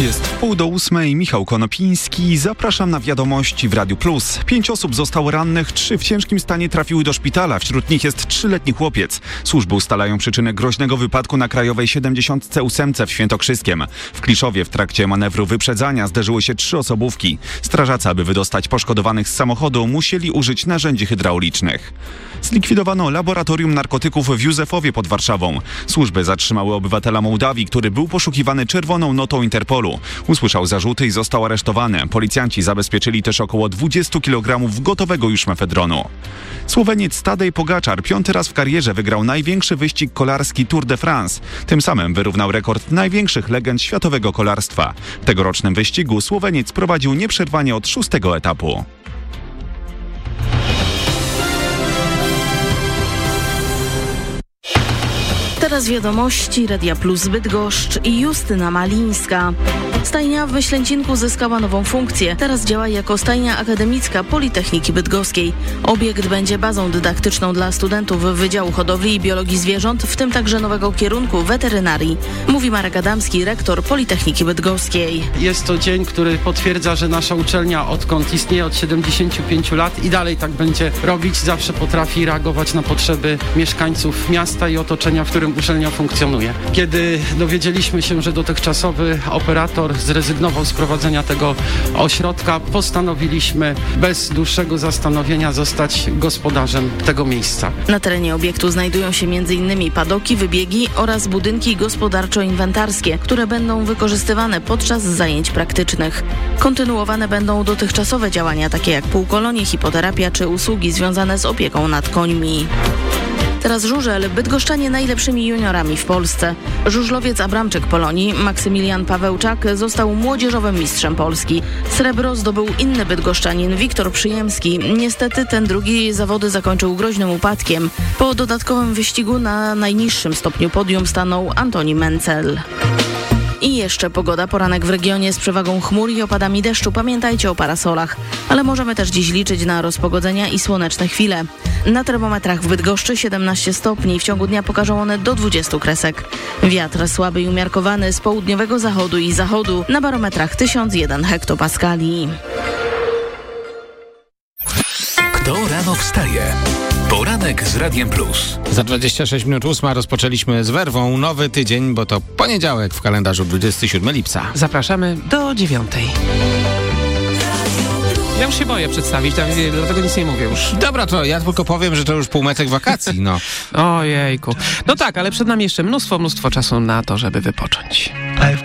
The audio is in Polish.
Jest 7:30, Michał Konopiński. Zapraszam na wiadomości w Radiu Plus. 5 osób zostało rannych, 3 w ciężkim stanie trafiły do szpitala. Wśród nich jest 3-letni chłopiec. Służby ustalają przyczynę groźnego wypadku na Krajowej 78 w Świętokrzyskiem. W Kliszowie w trakcie manewru wyprzedzania zderzyły się 3 osobówki. Strażacy, aby wydostać poszkodowanych z samochodu, musieli użyć narzędzi hydraulicznych. Zlikwidowano laboratorium narkotyków w Józefowie pod Warszawą. Służby zatrzymały obywatela Mołdawii, który był poszukiwany czerwoną notą Interpolu. Usłyszał zarzuty i został aresztowany. Policjanci zabezpieczyli też około 20 kg gotowego już mefedronu. Słoweniec Tadej Pogaczar 5. raz w karierze wygrał największy wyścig kolarski Tour de France. Tym samym wyrównał rekord największych legend światowego kolarstwa. W tegorocznym wyścigu Słoweniec prowadził nieprzerwanie od 6. etapu. Teraz wiadomości Radia Plus Bydgoszcz i Justyna Malińska. Stajnia w Myślęcinku zyskała nową funkcję. Teraz działa jako stajnia akademicka Politechniki Bydgoskiej. Obiekt będzie bazą dydaktyczną dla studentów Wydziału Hodowli i Biologii Zwierząt, w tym także nowego kierunku weterynarii. Mówi Marek Adamski, rektor Politechniki Bydgoskiej. Jest to dzień, który potwierdza, że nasza uczelnia, odkąd istnieje od 75 lat i dalej tak będzie robić, zawsze potrafi reagować na potrzeby mieszkańców miasta i otoczenia, w którym uczelnia funkcjonuje. Kiedy dowiedzieliśmy się, że dotychczasowy operator zrezygnował z prowadzenia tego ośrodka, postanowiliśmy bez dłuższego zastanowienia zostać gospodarzem tego miejsca. Na terenie obiektu znajdują się m.in. padoki, wybiegi oraz budynki gospodarczo-inwentarskie, które będą wykorzystywane podczas zajęć praktycznych. Kontynuowane będą dotychczasowe działania, takie jak półkolonie, hipoterapia czy usługi związane z opieką nad końmi. Teraz żużel. Bydgoszczanie najlepszymi juniorami w Polsce. Żużlowiec Abramczyk Polonii, Maksymilian Pawełczak, został młodzieżowym mistrzem Polski. Srebro zdobył inny bydgoszczanin, Wiktor Przyjemski. Niestety ten drugi zawody zakończył groźnym upadkiem. Po dodatkowym wyścigu na najniższym stopniu podium stanął Antoni Mencel. I jeszcze pogoda. Poranek w regionie z przewagą chmur i opadami deszczu. Pamiętajcie o parasolach. Ale możemy też dziś liczyć na rozpogodzenia i słoneczne chwile. Na termometrach w Bydgoszczy 17 stopni. W ciągu dnia pokażą one do 20 kresek. Wiatr słaby i umiarkowany z południowego zachodu i zachodu. Na barometrach 1001 hektopaskali. Kto rano wstaje? Poranek z Radiem Plus. Za 26 minut 8 rozpoczęliśmy z werwą nowy tydzień, bo to poniedziałek w kalendarzu 27 lipca. Zapraszamy do 9. Ja już się boję przedstawić, dlatego nic nie mówię już. Dobra, to ja tylko powiem, że to już półmetek wakacji, no. Ojejku. No tak, ale przed nami jeszcze mnóstwo czasu na to, żeby wypocząć.